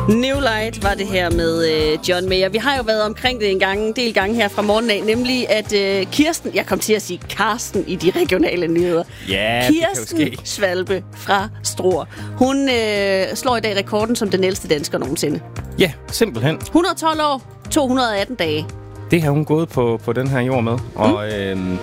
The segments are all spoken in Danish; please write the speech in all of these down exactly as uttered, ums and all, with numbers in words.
New Light var det her med øh, John Mayer. Vi har jo været omkring det en gang, en del gange her fra morgenen af, nemlig at øh, Kirsten, jeg kom til at sige Karsten i de regionale nyheder. Ja, Kirsten det kan jo ske. Svalbe fra Struer. Hun øh, slår i dag rekorden som den ældste dansker nogensinde. Ja, simpelthen. et hundrede og tolv år, to hundrede og atten dage. Det har hun gået på, på den her jord med. Og mm. øhm,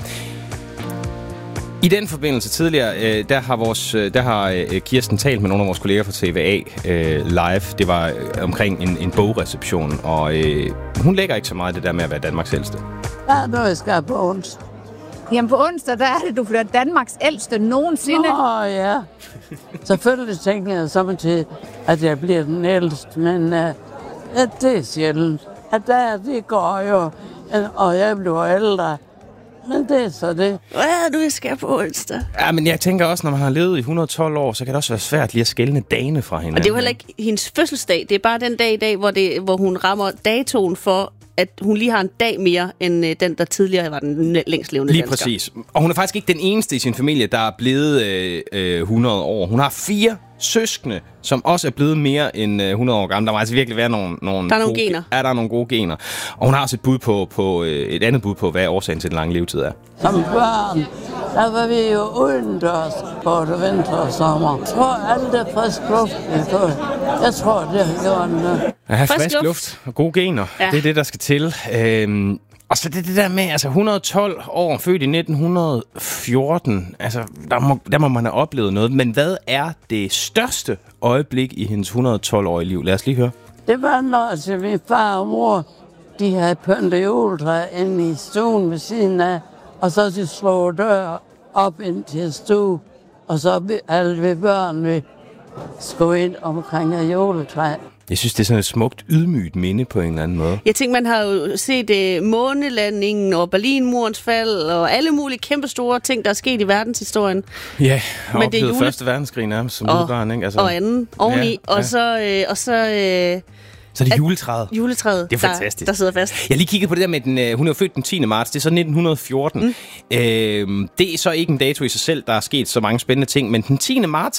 i den forbindelse tidligere, øh, der har, vores, der har øh, Kirsten talt med nogle af vores kolleger fra T V A øh, live. Det var øh, omkring en, en bogreception, og øh, hun lægger ikke så meget det der med at være Danmarks ældste. Der er noget, jeg skal på onsdag. Jamen på onsdag, der er det, du bliver Danmarks ældste nogensinde. Åh, ja. Selvfølgelig tænker jeg så til, at jeg bliver den ældste, men uh, ja, det er sjældent. At der, det går jo, og jeg bliver ældre. Men det er så det. Hvad er du, jeg skal på onsdag? Ja, men jeg tænker også, når man har levet i et hundrede og tolv år, så kan det også være svært lige at skelne dagene fra hinanden. Og det er jo heller ikke hendes fødselsdag. Det er bare den dag i dag, hvor, det, hvor hun rammer datoen for, at hun lige har en dag mere, end øh, den, der tidligere var den længst levende lige dansker. præcis. Og hun er faktisk ikke den eneste i sin familie, der er blevet øh, øh, hundrede år. Hun har fire søskende, som også er blevet mere end øh, hundrede år gamle. Der må altså virkelig være nogle, nogle der er nogle gode, gener. Ja, der er nogle gode gener. Og hun har også et, bud på, på, øh, et andet bud på, hvad årsagen til den lange levetid er. Som børn, der var vi jo udendørs både vinter og sommer. Jeg tror, alt er frisk luft, vi får. Jeg tror, det har gjort noget. At have Frisk frisk luft. luft og gode gener, ja. Det er det, der skal til. Øhm, og så det, det der med, altså et hundrede og tolv år, født i nitten fjorten, altså der må, der må man have oplevet noget. Men hvad er det største øjeblik i hendes et hundrede og tolv-årige liv? Lad os lige høre. Det var, når min far og mor, de havde pyntet juletræ inde i stuen ved siden af, og så de slog dør op ind til stue, og så alle vi børn, vi skulle ind omkring af juletræ. Jeg synes, det er sådan et smukt, ydmygt minde på en eller anden måde. Jeg tænker, man har jo set uh, månelandingen og Berlinmurens fald og alle mulige kæmpestore ting, der er sket i verdenshistorien. Ja, og men det er oplevede jule... første verdenskrig nærmest som og, barn, ikke? Altså, og anden oveni. Ja, ja. Og så... Øh, og så øh, Så er det juletræet. Juletræet, det er fantastisk. Der, der sidder fast. Jeg lige kigget på det der med, den, uh, hun er jo født den tiende marts, det er så nitten fjorten. Mm. Øh, det er så ikke en dato i sig selv, der er sket så mange spændende ting, men den tiende marts